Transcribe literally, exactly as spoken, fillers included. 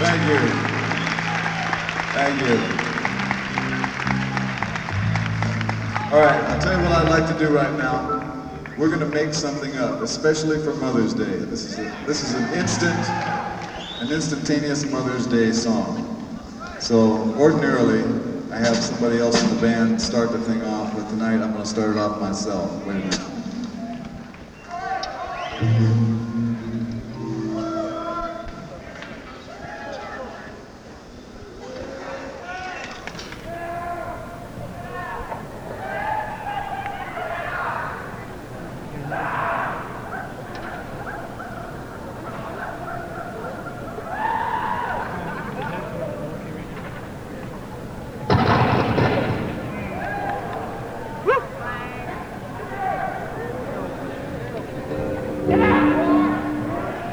Thank you. Thank you. All right, I'll tell you what I'd like to do right now. We're going to make something up, especially for Mother's Day. This is, a, this is an instant, an instantaneous Mother's Day song. So ordinarily, I have somebody else in the band start the thing off, but tonight I'm going to start it off myself. Wait a minute.